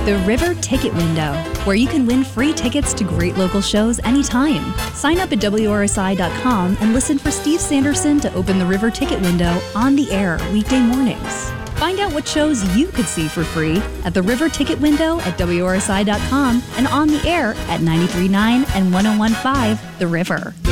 The River Ticket Window, where you can win free tickets to great local shows anytime. Sign up at WRSI.com and listen for Steve Sanderson to open the River Ticket Window on the air weekday mornings. Find out what shows you could see for free at the River Ticket Window at WRSI.com and on the air at 93.9 and 101.5 The River.